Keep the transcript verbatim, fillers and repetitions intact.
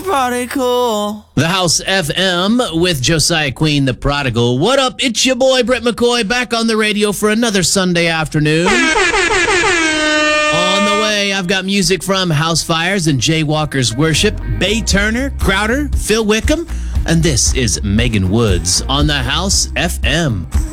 the prodigal. The House F M with Josiah Queen, the prodigal. What up? It's your boy, Brett McCoy, back on the radio for another Sunday afternoon. On the way, I've got music from House Fires and Jaywalkers Worship, Bay Turner, Crowder, Phil Wickham, and this is Megan Woods on the House F M.